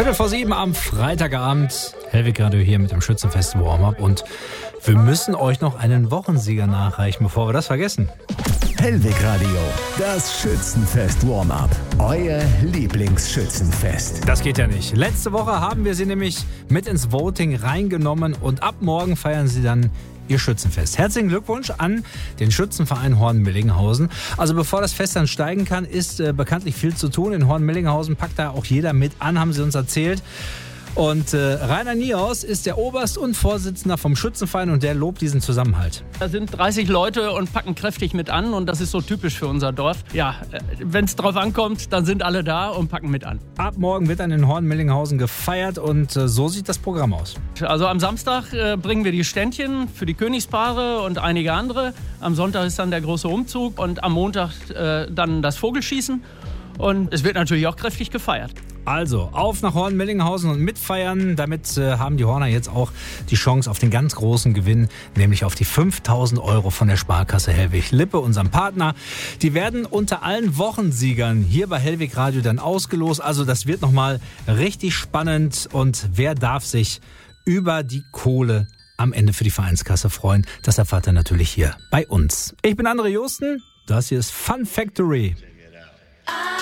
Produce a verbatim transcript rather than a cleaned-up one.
Viertel vor sieben am Freitagabend. Hellwig Radio hier mit dem Schützenfest Warm-Up. Und wir müssen euch noch einen Wochensieger nachreichen, bevor wir das vergessen. Hellwig Radio, das Schützenfest Warm-Up. Euer Lieblingsschützenfest. Das geht ja nicht. Letzte Woche haben wir sie nämlich mit ins Voting reingenommen und ab morgen feiern sie dann ihr Schützenfest. Herzlichen Glückwunsch an den Schützenverein Horn-Millinghausen. Also bevor das Fest dann steigen kann, ist äh, bekanntlich viel zu tun. In Horn-Millinghausen packt da auch jeder mit an, haben sie uns erzählt. Und äh, Rainer Niehaus ist der Oberst und Vorsitzender vom Schützenverein und der lobt diesen Zusammenhalt. Da sind dreißig Leute und packen kräftig mit an und das ist so typisch für unser Dorf. Ja, wenn es drauf ankommt, dann sind alle da und packen mit an. Ab morgen wird dann in Horn-Millinghausen gefeiert und äh, so sieht das Programm aus. Also am Samstag äh, bringen wir die Ständchen für die Königspaare und einige andere. Am Sonntag ist dann der große Umzug und am Montag äh, dann das Vogelschießen. Und es wird natürlich auch kräftig gefeiert. Also, auf nach Horn-Millinghausen und mitfeiern. Damit äh, haben die Horner jetzt auch die Chance auf den ganz großen Gewinn, nämlich auf die fünftausend Euro von der Sparkasse Hellwig-Lippe, unserem Partner. Die werden unter allen Wochensiegern hier bei Hellwig Radio dann ausgelost. Also, das wird nochmal richtig spannend. Und wer darf sich über die Kohle am Ende für die Vereinskasse freuen? Das erfahrt ihr natürlich hier bei uns. Ich bin André Josten. Das hier ist Fun Factory.